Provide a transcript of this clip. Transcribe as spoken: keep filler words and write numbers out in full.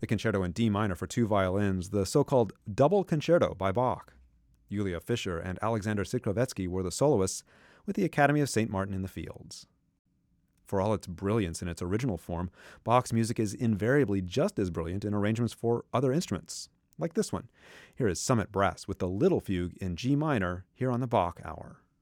the Concerto in D minor for two violins, the so-called Double Concerto by Bach. Julia Fischer and Alexander Sikrovetsky were the soloists, with the Academy of Saint Martin in the fields. For all its brilliance in its original form, Bach's music is invariably just as brilliant in arrangements for other instruments, like this one. Here is Summit Brass with the Little Fugue in G minor, here on the Bach Hour.